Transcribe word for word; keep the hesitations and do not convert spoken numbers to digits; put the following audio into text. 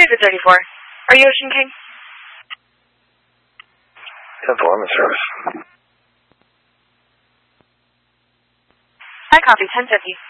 David thirty-four. Are you Ocean King? Employment service. I copy ten fifty.